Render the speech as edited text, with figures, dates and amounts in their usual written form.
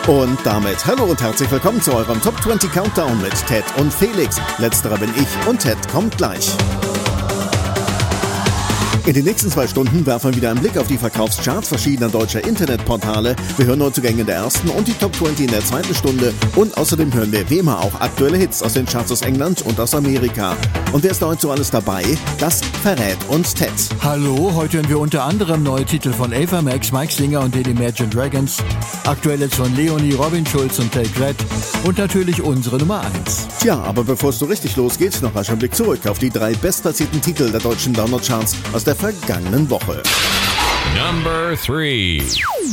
Und damit hallo und herzlich willkommen zu eurem Top 20 Countdown mit Ted und Felix. Letzterer bin ich und Ted kommt gleich. In den nächsten 2 Stunden werfen wir wieder einen Blick auf die Verkaufscharts verschiedener deutscher Internetportale. Wir hören Neuzugänge in der ersten und die Top 20 in der zweiten Stunde. Und außerdem hören wir wie immer auch aktuelle Hits aus den Charts aus England und aus Amerika. Und wer ist da heute so alles dabei? Das verrät uns Ted. Hallo, heute hören wir unter anderem neue Titel von Ava Max, Mike Singer und den Imagine Dragons, Aktuelles von Leonie, Robin Schulz und Take That und natürlich unsere Nummer 1. Tja, aber bevor es so richtig losgeht, noch rasch ein Blick zurück auf die 3 bestplatzierten Titel der deutschen Download-Charts aus der vergangenen Woche. Number 3.